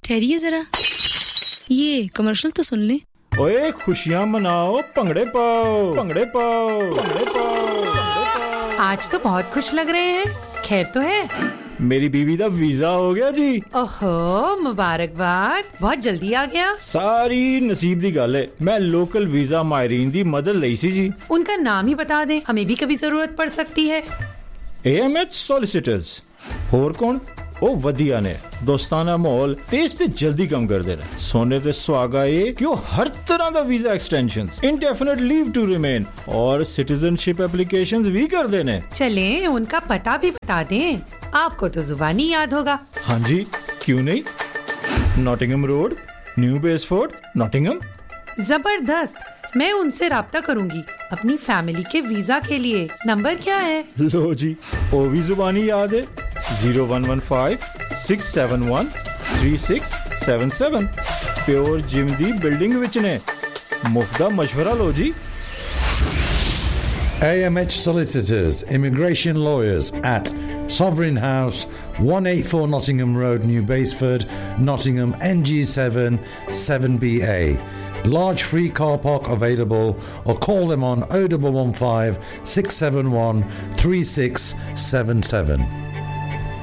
ठहरिए जरा, ये कमर्शियल तो सुन ले। ओए खुशियां मनाओ, भंगड़े पाओ, भंगड़े पाओ, भंगड़े पाओ। आज तो बहुत खुश लग रहे हैं, खैर तो है? मेरी बीवी दा वीजा हो गया जी। ओहो, मुबारकबाद, बहुत जल्दी आ गया। सारी नसीब दी गल है। मैं लोकल वीजा मायरीन दी मदद लई सी जी। उनका नाम ही बता दें, हमें भी कभी जरूरत पड़ सकती है। AMH solicitors. होर कौन? ओ वधिया ने दोस्ताना माहौल तेज ते जल्दी कम कर देना। सोने ते सुहागा ये कि हर तरह दा visa extensions, indefinite leave to remain और सिटीजनशिप एप्लीकेशंस भी कर देने। चलें, उनका पता भी बता दें, आपको तो जुबानी याद होगा। हाँ जी, क्यों नहीं? Nottingham road, new बेसफोर्ड, Nottingham. जबरदस्त, मैं उनसे राब्ता करूंगी अपनी फैमिली के वीजा के लिए। नंबर क्या है? लो जी, ओ भी जुबानी याद है। 0115-671-3677। प्योर जिम दी बिल्डिंग विच ने। मुफ्त दा मशवरा लो जी। AMH Solicitors, Immigration Lawyers at Sovereign House, 184 Nottingham Road, New Basford, Nottingham, NG7 7BA. Large free car park available, or call them on 0115 671 3677.